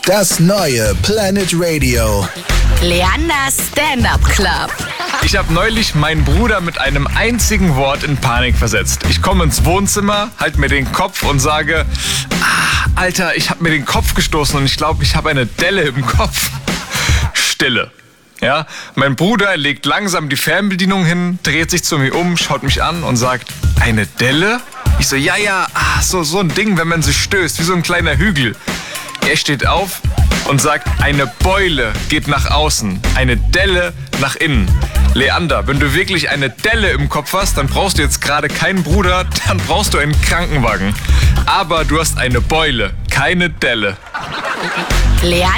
Das neue Planet Radio. Leanders Stand-Up Club. Ich habe neulich meinen Bruder mit einem einzigen Wort in Panik versetzt. Ich komme ins Wohnzimmer, halte mir den Kopf und sage, Alter, ich habe mir den Kopf gestoßen und ich glaube, ich habe eine Delle im Kopf. Stille. Ja, mein Bruder legt langsam die Fernbedienung hin, dreht sich zu mir um, schaut mich an und sagt, eine Delle? Ich so, ja, so ein Ding, wenn man sich stößt, wie so ein kleiner Hügel. Er steht auf und sagt, eine Beule geht nach außen, eine Delle nach innen. Leander, wenn du wirklich eine Delle im Kopf hast, dann brauchst du jetzt gerade keinen Bruder, dann brauchst du einen Krankenwagen. Aber du hast eine Beule, keine Delle. Leander